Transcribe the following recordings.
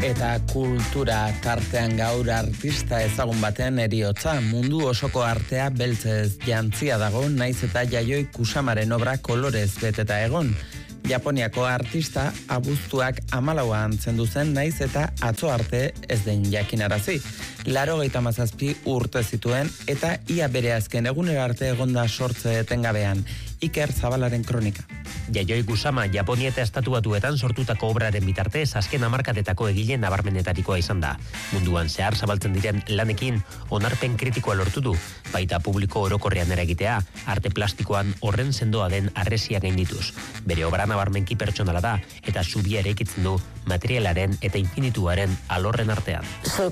Eta kultura tartean gaur artista ezagun baten heriotza. Mundu osoko artea beltzez jantzia dago, naiz eta Yayoi Kusamaren obra kolorez beteta egon. Japoniako artista abuztuak 14an zendu zen, naiz eta atzo arte ez den jakinarazi. 87 urte zituen eta ia bere azken egunera arte egonda sortze etengabean. Iker Zabalaren kronika. Yayoi Kusama Japonia eta Estatu Batuetan sortutako obraren bitartez azken hamarkadetako egile nabarmenetarikoa izan da. Munduan zehar zabaltzen diren lanekin onarpen kritikoa lortu du, baita publiko orokorrean eragitea, arte plastikoan horren sendoa den harresia gaindituz. Bere obra nabarmenki pertsonala da eta zubia eraikitzen du materialaren eta infinituaren alorren artean.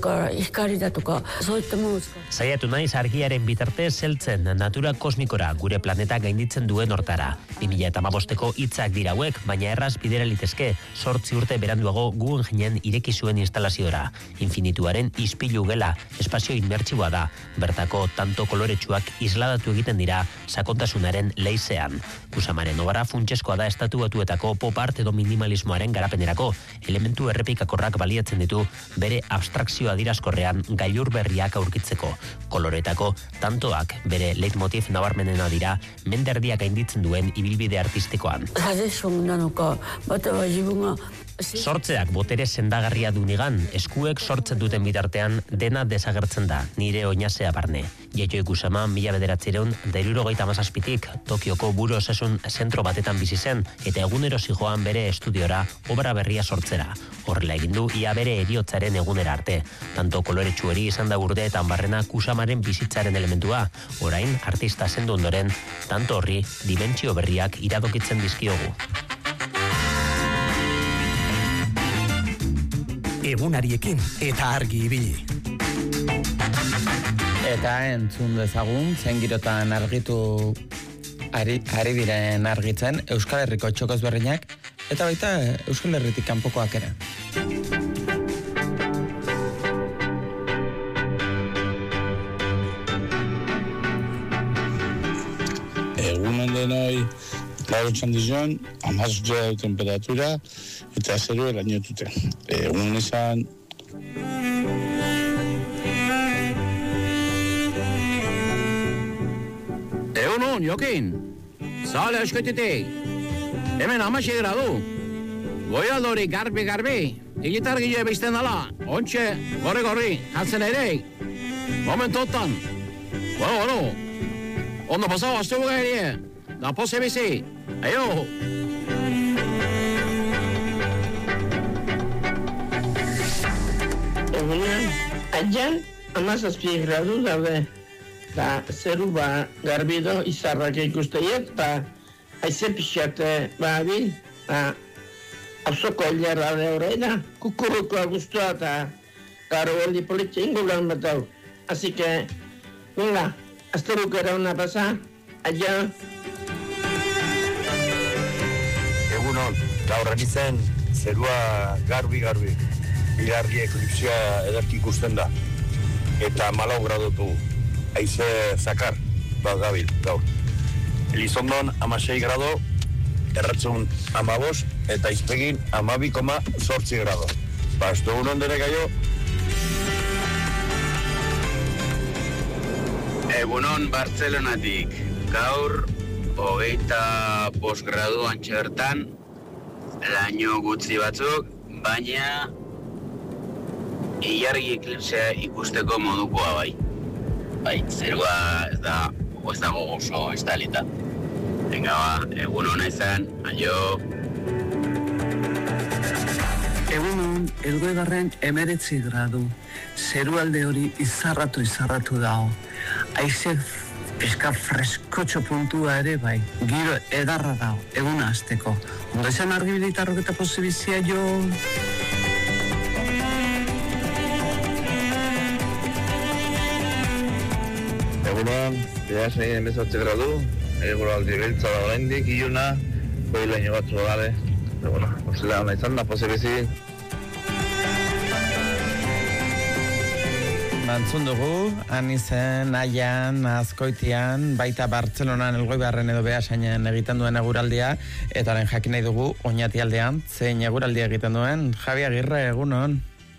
Saiatu naiz argiaren bitartez heltzen natura kosmikora, gure planeta gainditzen duen hortara. 2015ko hitzak dira hauek, baina erraz bidera litezke 8 urte beranduago Guggenheim ireki zuen instalaziora. Infinituaren ispilu gela, espazio inmertsiboa da, bertako tanto koloretsuak isladatu egiten dira sakontasunaren leizean. Kusamaren obra funtseskoa da Estatu Batuetako pop art edo minimalismoaren garapenerako, elementu errepikakorrak baliatzen ditu bere abstrakzio adirazkorrean gailur berriak aurkitzeko. Koloretako tantoak bere leitmotiv nabarmenena dira menderdiak gainditzen duen ibilbide artistikoan. Sortzeak botere sendagarria du nigan, eskuek sortzen duten bitartean dena desagertzen da, nire oinazea barne. Yayoi Kusama 1977tik Tokioko buru osasun zentro batetan bizi zen eta egunero zijoan bere estudiora obra berria sortzera. Horrela egin du ia bere heriotzaren egunera arte. Tanto koloretsueri izan da urteetan barrena Kusamaren bizitzaren elementua, orain artista zendu ondoren, tanto horri dimentsio berriak iradokitzen dizkiogu. Egunariekin eta argi ibili. Eta entzun dezagun, zen girotan argitu ari diren argitzen Euskal Herriko txoko ezberdinak eta baita Euskal Herritik kanpokoak ere. Egunon denoi, gaur txandizon, 18 gradu temperatura eta zeru erainotute. Egun esan... Egunon, Jokin, zale askoitetik. Hemen 16 gradu. Goialdori garbi, egitar gile bizten dala. Ontxe, gorri, jatzen ere. Momentotan. Bueno. Ondo pasau, aztu bugaerie. Da pose bizi. Aio. Egunean, aian, 17 gradu daude. Da, zeru garbido izarrak ikusteiet, haize pixate babil, auzoko hilarra de horreina, kukurrukoa guztua eta garo heldi politxe ingulan bat hau. Así que, venga, azterukera una pasa, aia. Egunon, gaur anitzen, zerua garbi. Ilargi eklipsia ederki ikusten da. Eta 14 gradutu. Haize zakar, gabil, gaur. Elizondon 16 grado, erratzun 15, eta izpegin 12,8 grado. Estu egunon dere gaio. Egunon Bartzelonatik, gaur 25 gradu antxe bertan, laino gutxi batzuk, baina ilargi eklipsea ikusteko modukoa bai. Bai, zerua ez dago oso estalita. Venga egun hona izan, aio. Egunon, Elgoibarren 19 gradu. Zerualde hori izarratu dago. Haize pizka freskotxo puntua ere bai. Giro edarra dago, eguna azteko. Ondo esan argibilitarrok eta posibizia jo... Egunon, behaz egin 18 gradu, eguraldi beltza da oraindik, iluna, hori laino batzu gabe. Bueno, osela hona izan da, pose bizi. Mantzun dugu, han izen, Aian, Azkoitian, baita Bartzelonan Elgoibarren edo Beasainen egiten duen eguraldia, eta orain jakin nahi dugu Oñati aldean, zein eguraldia egiten duen. Javi Agirre, egunon.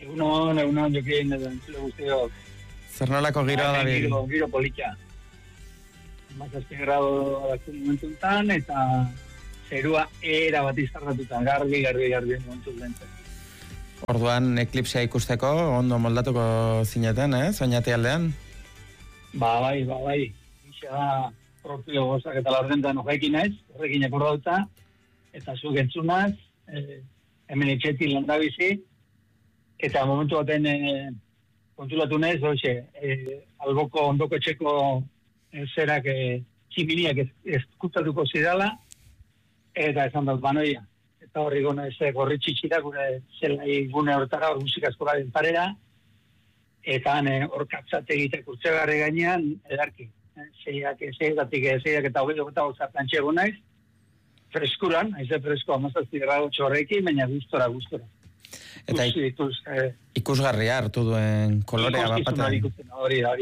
Egunon, jokin, entzule guztiok. Zer nolako giroa da bil? Giro politxa. 17 grado dakun momentu enten, eta zerua era bat izarratuta, garbi momentu enten. Orduan, eklipsea ikusteko, ondo moldatuko zineten, soinati aldean? Bai. Ixa da, propio gozak eta laurdentan horrekin ez, horrekin ekordauta, eta zuk entzunaz, hemen etxetik landabizi, eta momentu baten kontulatu nez, alboko ondoko etxeko zerak tximiniak eskutatuko zidala, eta esan dut banoia. Eta horri gona ez gorri txitxira, gure zelai gune horretara, musika eskolaren parera, eta hor katzat egitek urtsegarri gainean, edarki. Zeiak eta hogei zartan txego naiz, freskuran, haize fresko 17 grado txorrekin, baina gustora. Eta ikusgarria hartu duen kolorea bapatean. Hori da.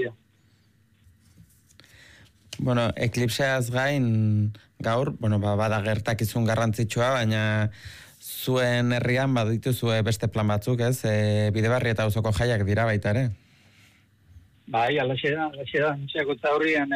Bueno, eklipseaz gain gaur, bada gertakizun garrantzitsua, baina zuen herrian badituzue beste plan batzuk, ez? Bidebarri eta auzoko jaiak dira baita ere. Bai, alaxe da. Nintxeako eta horrian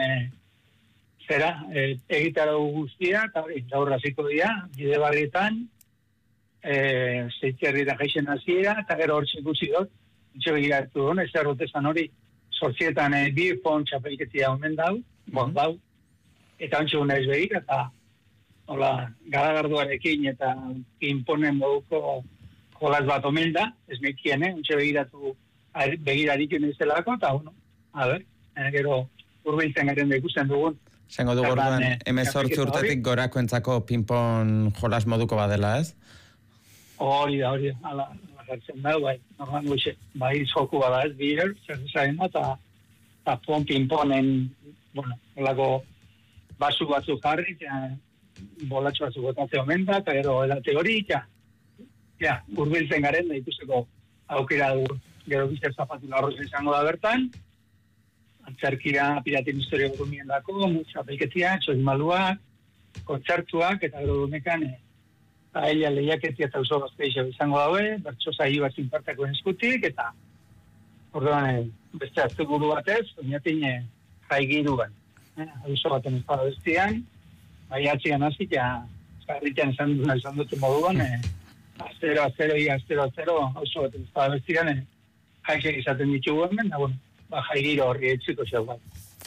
egitarau guztia, eta hori, gaur hasiko dira, Bidebarrietan, Zeitziarri da jaixen hasiera, eta gero hor txekusi dut, nintxe begiratu duen, ez errotezan hori, 8 bi fon txapelketia omen dau, eta ontsu naiz begira, eta hola, garagarduarekin eta inponen moduko jolas bat omen da, ez mekien, ontsu begirarik unizelako, eta gero urbiltzen garen da ikusten dugun. Zengo dugu orduan, 18 urtetik gorako entzako pinpon jolas moduko badela, ez? Hori da, ala jartzen da, bai, normal guxe, bai, zoku bada ez, bier, zer zain eta pinponen, holako basu batzuk jarri, bolatxo batzuk botatzea omen da, eta gero edate hori, urbiltzen garen da ikusteko aukera dugu. Gero bizter zapatu larroz izango da bertan, antzerkira piraten historia burumien dako, txapelketia, txoimaluak, kontzertuak, eta gero dunekan, aelia lehiaketia eta oso bazteixa izango daue, bertso zai batzin partakoen eskutik, eta orduan beste azte buru batez, oinatin jaigiruan. Oso baten espada bestian, bai atzian hazik, zarritean esan dute moduan, aztero, oso baten espada bestian, jaixek izaten ditugu hemen, jaigiro horri etxiko zeu bat.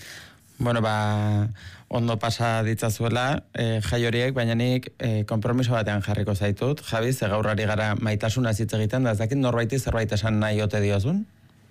Ondo pasa ditzazuela jai horiek, baina nik konpromiso batean jarriko zaitut. Javi, ze gaur ari gara maitasuna hitz egiten, da ez dakit norbaiti zerbait esan nahi ote diozun?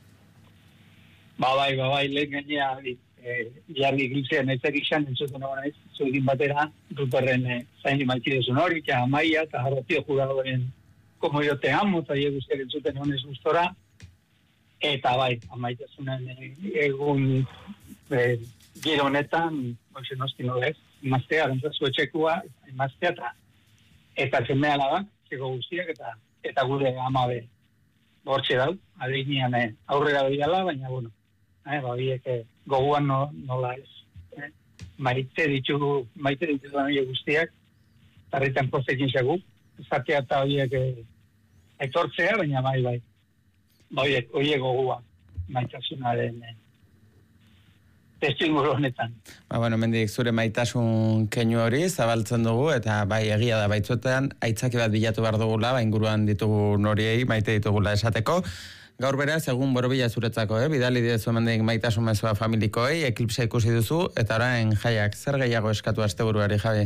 Bai, lehen gainea, jarri eklipsean ez egizan, entzuten hori naiz, zuekin batera, Ruperren zaini maitidezun hori, eta Amaia, eta Jarrotio jugadoren como yo te amo, eta guztiak entzuten honez gustora, eta bai, amaitasunen egun gero honetan, hoxe nosti nolez, emaztea, gantzazu etxekua, emaztea, eta zemea labak, zego guztiak, eta gure amabe bortxe dau, adinean aurrera dira, baina, biek goguan nola ez, maite ditugu nire guztiak, tarritan postekin segu, zatea eta horiek etortzea, baina bai. Oie gogua, maitasunaren testinguru honetan. Mendik zure maitasun keinu hori zabaltzen dugu, eta bai egia da baitzuetan, aitzaki bat bilatu behar dugula, inguruan ditugu noriei, maite ditugula esateko. Gaur beraz, egun borobila zuretzako, bidali didezu mendik maitasun mezua familikoei, eklipsa ikusi duzu, eta orain jaiak, zer gehiago eskatu asteburuari, Javi?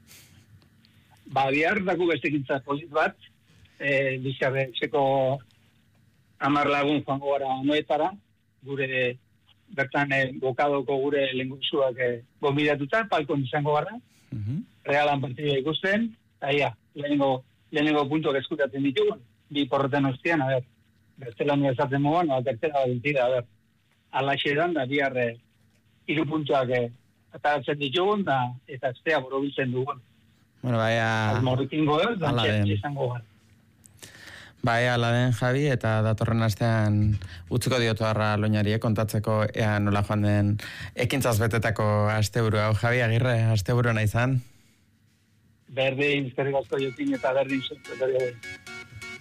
Bihar daku bestekintza polit bat, bizarre, zeko 10 lagun joango gara noetara, gure bertan bokadoko gure lenguzuak gombidatuta, palkon izango gara, realan partidua ikusten, eta lehenengo puntuak eskutatzen ditugun, bi porreten ostian, bertzelan ezaten mogan, tertera bat dintira, alaxe dan, da bihar 3 puntuak ataratzen ditugun, eta estea borobiltzen dugun. Almorrikingo izango gara. Ala den, Javi, eta datorren astean utziko diotu harra loinari kontatzeko ea nola joan den ekintzaz betetako asteburu hau. Javi, Agirre, asteburu nahi izan? Berdin, eskerrik asko jokin eta berdin.